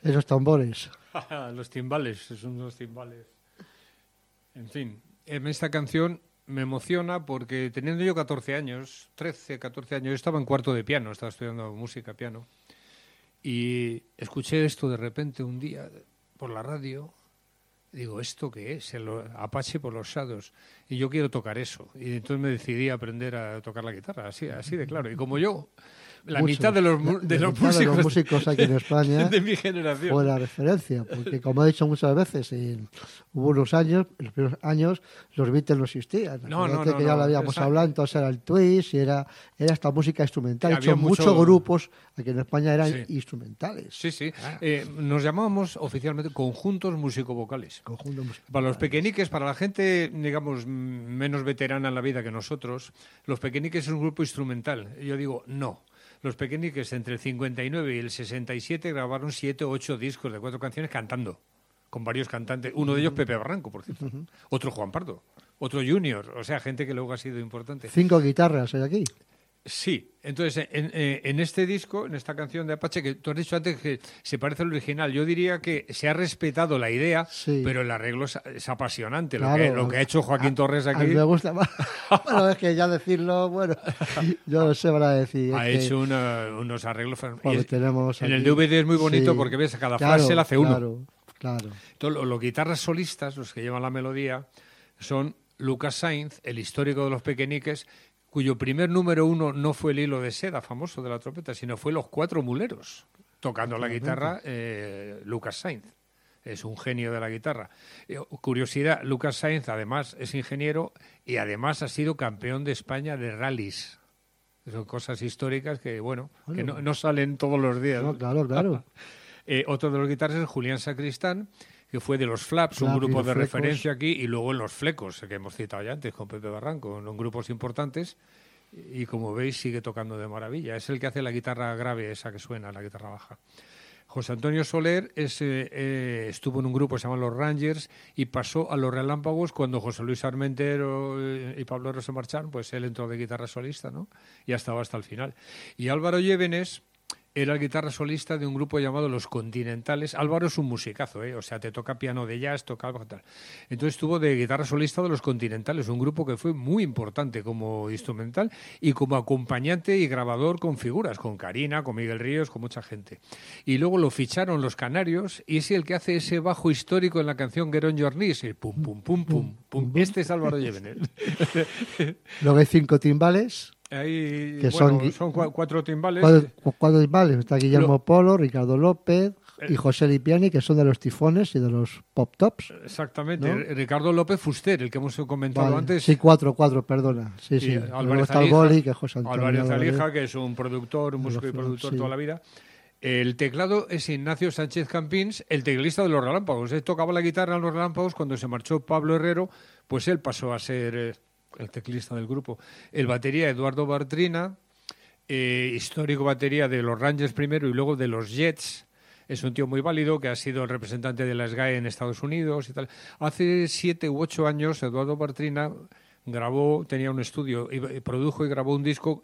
Esos tambores. Los timbales, son unos timbales. En fin, en esta canción me emociona porque teniendo yo 14 años, 13, 14 años, yo estaba en cuarto de piano, estaba estudiando música, piano, y escuché esto de repente un día por la radio. Digo, ¿esto qué es? El Apache por los Shadows. Y yo quiero tocar eso. Y entonces me decidí a aprender a tocar la guitarra, así de claro. Y como yo, mitad de los músicos aquí en España de mi generación fue la referencia. Porque, como he dicho muchas veces, hubo unos años, en los primeros años, los Beatles no existían. No, que ya lo habíamos hablado, entonces era el twist y era esta música instrumental. Había muchos grupos aquí en España eran instrumentales. Sí. Nos llamábamos oficialmente conjuntos músico-vocales. Para los pequeñiques, para la gente, digamos, menos veterana en la vida que nosotros, los pequeñiques es un grupo instrumental. Y yo digo, no. Los pequeñiques entre el 59 y el 67 grabaron 7 o 8 discos de 4 canciones cantando, con varios cantantes. Uno de ellos Pepe Barranco, por cierto. Otro Juan Pardo. Otro Junior. O sea, gente que luego ha sido importante. 5 guitarras hay aquí. Sí, entonces en este disco, en esta canción de Apache, que tú has dicho antes que se parece al original, yo diría que se ha respetado la idea, pero el arreglo es apasionante, claro, lo que ha hecho Joaquín Torres aquí. A mí me gusta más. Bueno, es que ya decirlo, bueno, yo no sé para decir. Ha hecho unos arreglos. Tenemos en el DVD es muy bonito porque ves, cada frase la hace uno. Claro. Entonces, los guitarras solistas, los que llevan la melodía, son Lucas Sainz, el histórico de los pequeñiques, cuyo primer número 1 no fue el hilo de seda famoso de la trompeta, sino fue Los Cuatro Muleros, tocando la guitarra Lucas Sainz. Es un genio de la guitarra. Curiosidad, Lucas Sainz además es ingeniero y además ha sido campeón de España de rallies. Son cosas históricas que, que no salen todos los días. No, claro. Otro de los guitarristas es Julián Sacristán, que fue de los Flaps, un grupo de referencia aquí, y luego en los Flecos, que hemos citado ya antes con Pepe Barranco, son grupos importantes, y como veis sigue tocando de maravilla. Es el que hace la guitarra grave, esa que suena, la guitarra baja. José Antonio Soler estuvo en un grupo que se llama Los Rangers y pasó a Los Relámpagos cuando José Luis Armentero y Pablo Herrero se marcharon, pues él entró de guitarra solista, ¿no? Y ha estado hasta el final. Y Álvaro Llévenes era el guitarra solista de un grupo llamado Los Continentales. Álvaro es un musicazo, o sea, te toca piano de jazz, toca algo tal. Entonces estuvo de guitarra solista de Los Continentales, un grupo que fue muy importante como instrumental y como acompañante y grabador con figuras, con Karina, con Miguel Ríos, con mucha gente. Y luego lo ficharon los Canarios y es el que hace ese bajo histórico en la canción Get on Your Knees, el pum, pum, pum, pum, pum. Este es Álvaro Llévenes. Luego hay 5 timbales. Ahí, que son 4 timbales. 4 timbales. Está Guillermo Polo, Ricardo López y José Lipiani, que son de los tifones y de los pop tops. Exactamente. ¿No? Ricardo López Fuster, el que hemos comentado antes. Sí, 4, perdona. Sí. Álvarez está el Boli, que es José Antonio Álvarez Alija, que es un productor, un músico y productor toda la vida. El teclado es Ignacio Sánchez Campins, el teclista de Los Relámpagos. Él tocaba la guitarra en Los Relámpagos. Cuando se marchó Pablo Herrero, pues él pasó a ser el teclista del grupo. El batería Eduardo Bartrina, histórico batería de los Rangers primero y luego de los Jets. Es un tío muy válido que ha sido el representante de la SGAE en Estados Unidos y tal. Hace 7 u 8 años Eduardo Bartrina tenía un estudio, y produjo y grabó un disco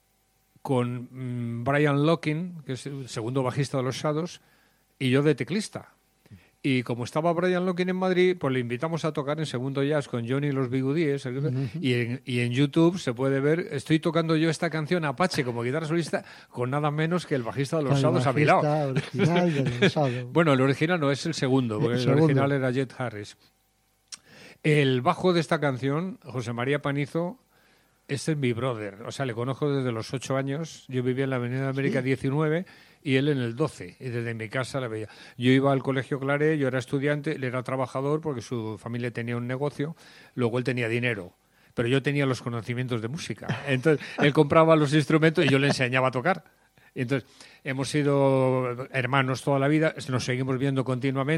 con Brian Locking, que es el segundo bajista de los Shadows, y yo de teclista. Y como estaba Brian Locking en Madrid, pues le invitamos a tocar en Segundo Jazz con Johnny y los Bigudíes. Y en YouTube se puede ver, estoy tocando yo esta canción Apache como guitarra solista con nada menos que el bajista de los Shadows a mi lado. Bueno, el original no, es el segundo, porque el original era Jet Harris. El bajo de esta canción, José María Panizo, este es mi brother. O sea, le conozco desde los 8 años. Yo vivía en la Avenida de América 19 y él en el 12. Y desde mi casa la veía. Yo iba al colegio Claret, yo era estudiante, él era trabajador porque su familia tenía un negocio. Luego él tenía dinero, pero yo tenía los conocimientos de música. Entonces, él compraba los instrumentos y yo le enseñaba a tocar. Entonces, hemos sido hermanos toda la vida, nos seguimos viendo continuamente.